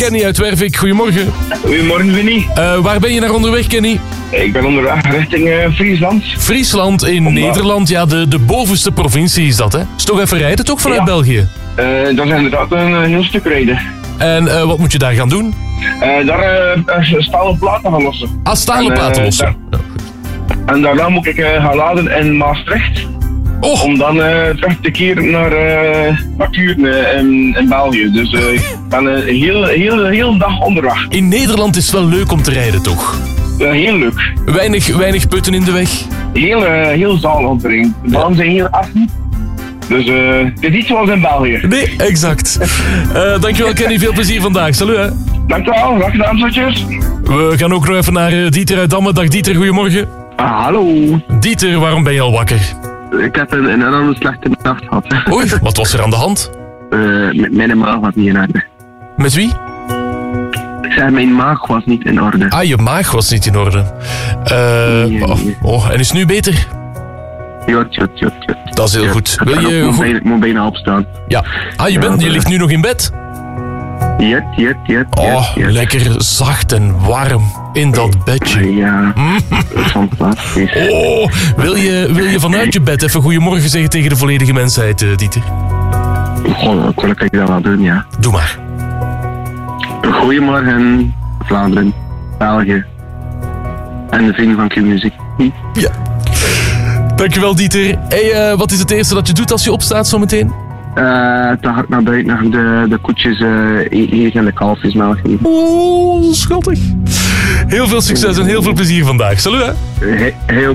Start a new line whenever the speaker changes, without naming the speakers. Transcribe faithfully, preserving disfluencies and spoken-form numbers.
Kenny uit Wervik, goedemorgen.
Goedemorgen, Vinnie.
Uh, waar ben je naar onderweg, Kenny?
Ik ben onderweg richting uh, Friesland.
Friesland in Omdat... Nederland, ja, de, de bovenste provincie is dat, hè? Is toch even rijden, toch, vanuit ja. België?
Uh, dat is inderdaad een, een heel stuk rijden.
En uh, wat moet je daar gaan doen?
Uh, daar uh, stalen platen gaan lossen.
Ah, stalen en, platen uh, lossen.
Daar... En daarna moet ik uh, gaan laden in Maastricht.
Oh.
Om dan uh, terug te keren naar, uh, naar Kuurne in, in België. Dus uh, ik ben een uh, heel, heel, heel dag onderweg.
In Nederland is het wel leuk om te rijden, toch?
Uh, heel leuk.
Weinig, weinig putten in de weg?
Heel, uh, heel zalig erin. De banen zijn heel affen. Dus uh, het is niet zoals in België.
Nee, exact. uh, dankjewel, Kenny. Veel plezier vandaag. Salut, hè.
Dankjewel. Dag gedaan, zotjes.
We gaan ook nog even naar uh, Dieter uit Damme. Dag Dieter, goedemorgen.
Ah, hallo.
Dieter, waarom ben je al wakker?
Ik heb een, een enorme slechte nacht gehad.
Oei, wat was er aan de hand?
Uh, met mijn maag was niet in orde.
Met wie?
Ik zei, mijn maag was niet in orde.
Ah, je maag was niet in orde. Uh, nee, oh, nee. oh, en is het nu beter?
Jot, jot, jot, jot.
Dat is heel
jot.
goed.
Wil je... Ik moet, moet bijna opstaan.
Ja. Ah, je, bent, je ligt nu nog in bed?
Jet, jet, jet,
Oh, jet. Lekker zacht en warm in dat bedje.
Ja, mm. Fantastisch.
Oh, wil je, wil je vanuit je bed even goedemorgen zeggen tegen de volledige mensheid, uh, Dieter?
Oh, gelukkig kan ik dat wel doen, ja.
Doe maar.
Goedemorgen, Vlaanderen, België en de vrienden van Q-Music. Hm?
Ja. Dankjewel, Dieter. Hey, uh, wat is het eerste dat je doet als je opstaat zometeen?
Uh, te hard naar buiten, naar de, de koetjes uh, eten en de kalfjes melken.
Oh, schattig. Heel veel succes en heel veel plezier vandaag. Salut, hè.
He, heel